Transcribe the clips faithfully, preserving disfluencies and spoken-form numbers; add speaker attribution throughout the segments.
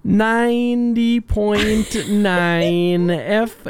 Speaker 1: ninety point nine F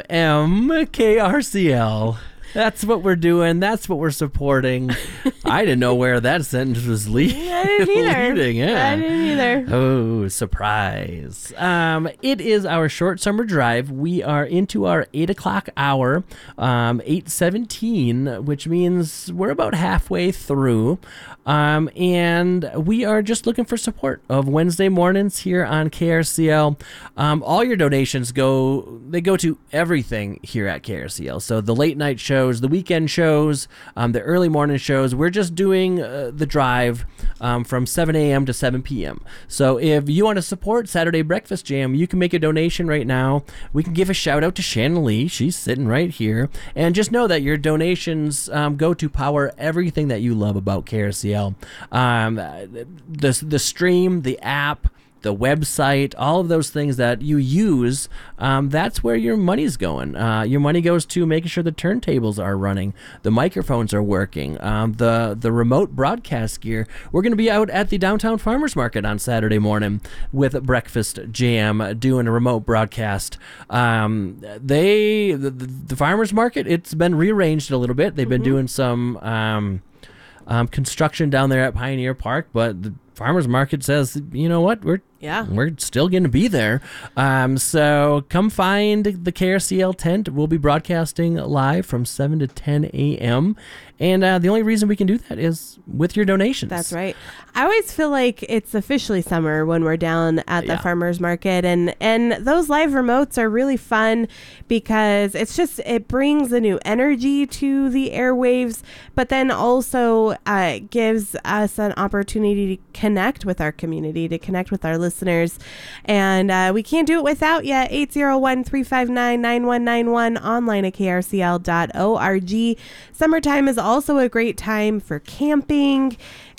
Speaker 1: M K R C L. That's what we're doing. That's what we're supporting. I didn't know where that sentence was le-
Speaker 2: I didn't either.
Speaker 1: leading. Yeah.
Speaker 2: I didn't either.
Speaker 1: Oh, surprise. Um, it is our short summer drive. We are into our eight o'clock hour, um, eight seventeen, which means we're about halfway through. Um, and we are just looking for support of Wednesday mornings here on K R C L. Um, all your donations go, they go to everything here at K R C L. So the late night shows, the weekend shows, um, the early morning shows, we're just doing uh, the drive um, from seven a.m. to seven p.m. So if you want to support Saturday Breakfast Jam, you can make a donation right now. We can give a shout out to Shannon Lee. She's sitting right here. And just know that your donations um, go to power everything that you love about K R C L. Um, the, the stream, the app, the website, all of those things that you use, um, that's where your money's going. Uh, your money goes to making sure the turntables are running, the microphones are working, um, the, the remote broadcast gear. We're going to be out at the Downtown Farmers Market on Saturday morning with Breakfast Jam doing a remote broadcast. Um, they, the, the Farmers Market, it's been rearranged a little bit. They've been mm-hmm. doing some... Um, Um, construction down there at Pioneer Park, but the farmers market says, you know what, we're
Speaker 2: yeah
Speaker 1: we're still going to be there. Um, so come find the K R C L tent. We'll be broadcasting live from seven to ten a.m. And uh, the only reason we can do that is with your donations.
Speaker 2: That's right. I always feel like it's officially summer when we're down at the
Speaker 1: yeah.
Speaker 2: farmers market, and and those live remotes are really fun because it's just it brings a new energy to the airwaves, but then also uh, gives us an opportunity to connect with our community, to connect with our listeners, and uh, we can't do it without you. eight zero one, three five nine, nine one nine one, online at k r c l dot org. Summertime is also a great time for camping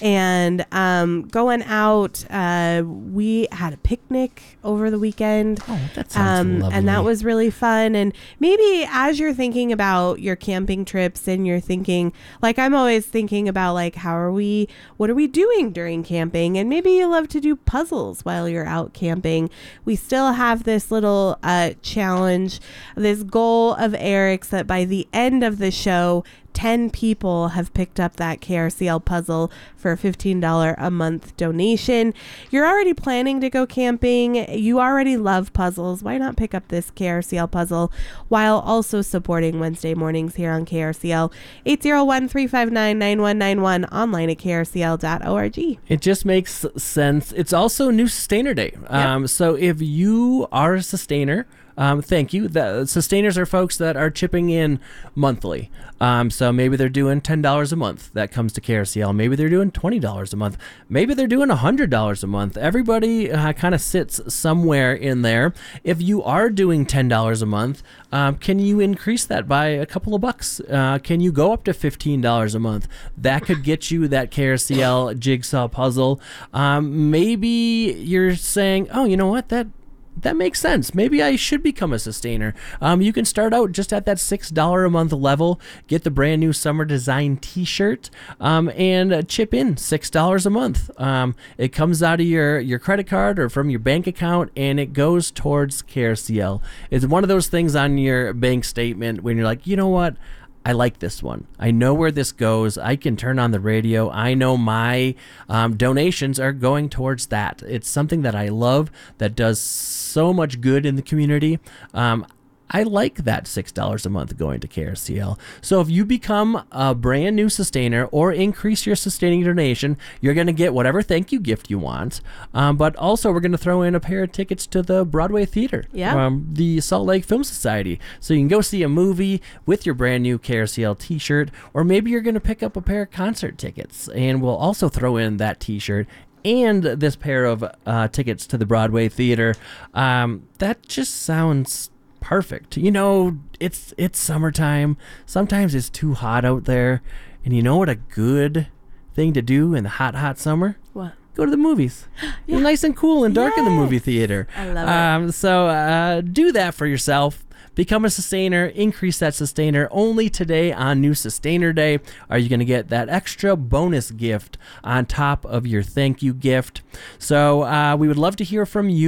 Speaker 2: and um, going out. Uh, we had a picnic over the weekend.
Speaker 1: Oh, that sounds
Speaker 2: um,
Speaker 1: lovely.
Speaker 2: And that was really fun. And maybe as you're thinking about your camping trips and you're thinking, like I'm always thinking about like, how are we, what are we doing during camping? And maybe you love to do puzzles while you're out camping. We still have this little uh, challenge, this goal of Eric's that by the end of the show, ten people have picked up that K R C L puzzle for a fifteen dollars a month donation. You're already planning to go camping. You already love puzzles. Why not pick up this K R C L puzzle while also supporting Wednesday mornings here on K R C L? eight zero one, three five nine, nine one nine one, online at k r c l dot org.
Speaker 1: It just makes sense. It's also New Sustainer Day.
Speaker 2: Yep.
Speaker 1: Um, so if you are a sustainer, Um, thank you. The sustainers are folks that are chipping in monthly. Um, so maybe they're doing ten dollars a month. That comes to K R C L. Maybe they're doing twenty dollars a month. Maybe they're doing one hundred dollars a month. Everybody uh, kind of sits somewhere in there. If you are doing ten dollars a month, um, can you increase that by a couple of bucks? Uh, can you go up to fifteen dollars a month? That could get you that K R C L jigsaw puzzle. Um, maybe you're saying, oh, you know what, that That makes sense. Maybe I should become a sustainer. Um, you can start out just at that six dollars a month level, get the brand new Summer Design t-shirt, um, and uh, chip in six dollars a month. Um, it comes out of your, your credit card or from your bank account, and it goes towards K R C L. It's one of those things on your bank statement when you're like, you know what? I like this one. I know where this goes. I can turn on the radio. I know my um, donations are going towards that. It's something that I love that does so much good in the community. Um, I like that six dollars a month going to K R C L. So if you become a brand new sustainer or increase your sustaining donation, you're going to get whatever thank you gift you want. Um, but also we're going to throw in a pair of tickets to the Broadway Theater,
Speaker 2: yeah.
Speaker 1: um, the Salt Lake Film Society. So you can go see a movie with your brand new K R C L t-shirt, or maybe you're going to pick up a pair of concert tickets, and we'll also throw in that t-shirt and this pair of uh, tickets to the Broadway Theater. Um, that just sounds perfect. You know, it's it's summertime. Sometimes it's too hot out there. And you know what a good thing to do in the hot, hot summer?
Speaker 2: What?
Speaker 1: Go to the movies.
Speaker 2: Yeah.
Speaker 1: It's nice and cool and dark
Speaker 2: Yes.
Speaker 1: in the movie theater.
Speaker 2: I love
Speaker 1: um, it. So uh, do that for yourself. Become a sustainer. Increase that sustainer. Only today on New Sustainer Day are you going to get that extra bonus gift on top of your thank you gift. So uh, we would love to hear from you.